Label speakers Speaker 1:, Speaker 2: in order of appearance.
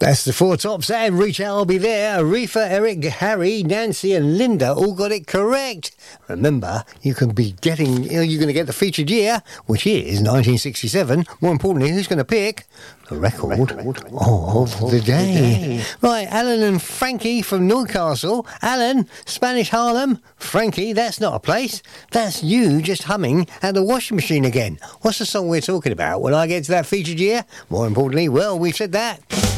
Speaker 1: That's the four tops, and Reach Out, I'll Be There. Aretha, Eric, Harry, Nancy and Linda all got it correct. Remember, you're going to get the featured year, which is 1967. More importantly, who's going to pick the record of the day? Right, Alan and Frankie from Newcastle. Alan, Spanish Harlem. Frankie, that's not a place. That's you just humming at the washing machine again. What's the song we're talking about when I get to that featured year? More importantly, well, we've said that.